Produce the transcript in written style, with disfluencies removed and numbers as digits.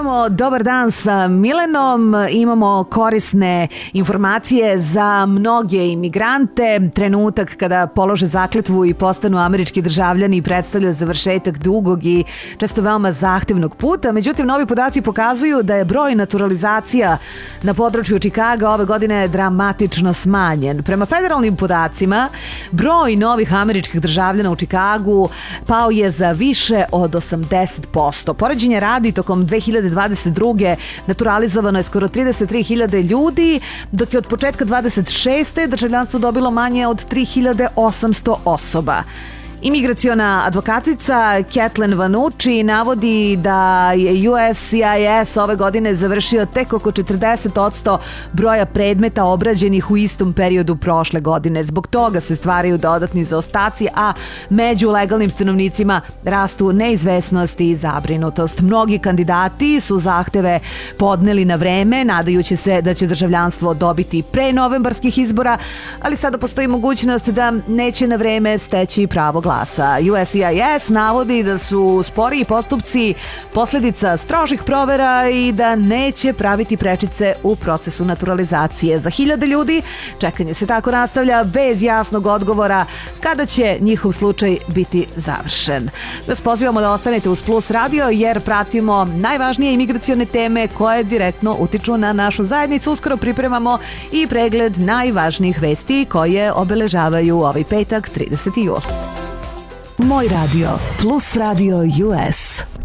Nastavljamo Dobar dan sa Milenom. Imamo korisne informacije za mnoge imigrante. Trenutak kada polože zakletvu i postanu američki državljani predstavlja završetak dugog i često veoma zahtevnog puta. Međutim, novi podaci pokazuju da je broj naturalizacija na području Čikaga ove godine dramatično smanjen. Prema federalnim podacima, broj novih američkih državljana u Čikagu pao je za više od 80%. Poređenje radi, tokom 2022. naturalizovano je skoro 33.000 ljudi, dok je od početka 26. državljanstvo dobilo manje od 3.800 osoba. Imigraciona advokatica Kathleen Vanucci navodi da je USCIS ove godine završio tek oko 40% broja predmeta obrađenih u istom periodu prošle godine. Zbog toga se stvaraju dodatni zaostaci, a među legalnim stanovnicima rastu neizvesnost i zabrinutost. Mnogi kandidati su zahteve podneli na vreme, nadajući se da će državljanstvo dobiti pre novembarskih izbora, ali sada postoji mogućnost da neće na vreme steći pravo glasa. USCIS navodi da su sporiji postupci posledica strožih provera i da neće praviti prečice u procesu naturalizacije. Za hiljade ljudi čekanje se tako nastavlja bez jasnog odgovora kada će njihov slučaj biti završen. Vas pozivamo da ostanete uz Plus Radio jer pratimo najvažnije imigracione teme koje direktno utiču na našu zajednicu. Uskoro pripremamo i pregled najvažnijih vesti koje obeležavaju ovaj petak 30. jul. Moj radio, Plus Radio US.